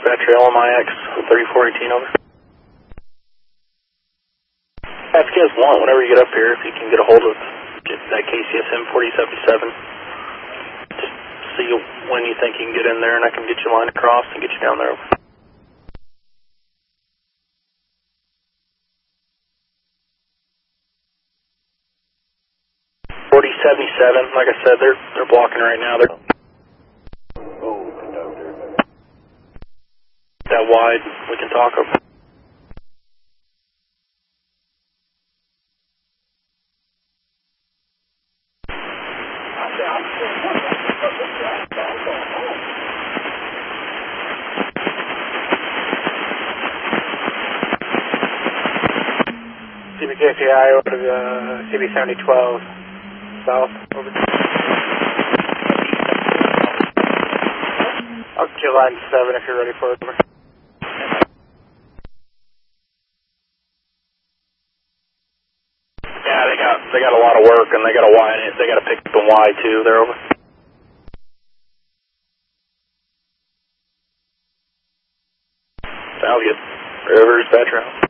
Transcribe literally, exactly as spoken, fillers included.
Dispatcher, L M I X thirty-four eighteen, over. Ask you guys want, whenever you get up here, if you can get a hold of that K C S M forty seventy-seven. Just see when you think you can get in there, and I can get you line across and get you down there. forty seventy-seven, like I said, they're they're blocking right now. They're that wide, we can talk over. C B K P I over to the C B seventy twelve south, over. I'll get you line seven if you're ready for it, over. Yeah, they got they got a lot of work, and they got a Y in it. They got to pick up the Y too. They're over. Sounds good. Rivers, Petro.